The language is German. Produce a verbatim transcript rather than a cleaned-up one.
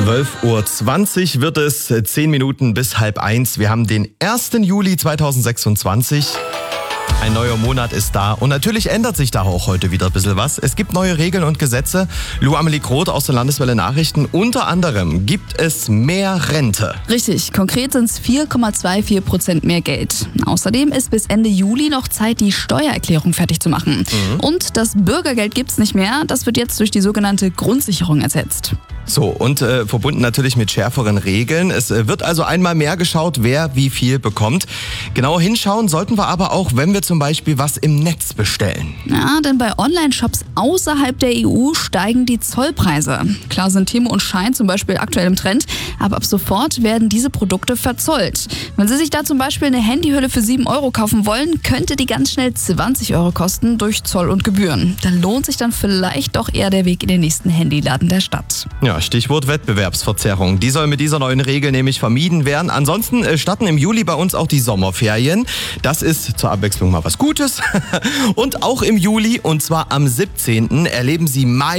zwölf Uhr zwanzig wird es, zehn Minuten bis halb eins. Wir haben den ersten Juli zweitausendsechsundzwanzig. Ein neuer Monat ist da und natürlich ändert sich da auch heute wieder ein bisschen was. Es gibt neue Regeln und Gesetze. Lou Amelie Groth aus den Landeswelle Nachrichten. Unter anderem gibt es mehr Rente. Richtig, konkret sind es vier Komma vierundzwanzig Prozent mehr Geld. Außerdem ist bis Ende Juli noch Zeit, die Steuererklärung fertig zu machen. Mhm. Und das Bürgergeld gibt's nicht mehr. Das wird jetzt durch die sogenannte Grundsicherung ersetzt. So, und äh, verbunden natürlich mit schärferen Regeln. Es äh, wird also einmal mehr geschaut, wer wie viel bekommt. Genau hinschauen sollten wir aber auch, wenn wir zum Beispiel was im Netz bestellen. Ja, denn bei Online-Shops außerhalb der E U steigen die Zollpreise. Klar sind Temu und Shein zum Beispiel aktuell im Trend, aber ab sofort werden diese Produkte verzollt. Wenn Sie sich da zum Beispiel eine Handyhülle für sieben Euro kaufen wollen, könnte die ganz schnell zwanzig Euro kosten durch Zoll und Gebühren. Da lohnt sich dann vielleicht doch eher der Weg in den nächsten Handyladen der Stadt. Ja, Stichwort Wettbewerbsverzerrung. Die soll mit dieser neuen Regel nämlich vermieden werden. Ansonsten äh, starten im Juli bei uns auch die Sommerferien. Das ist zur Abwechslung mal was Gutes. Und auch im Juli, und zwar am siebzehnten erleben Sie Mai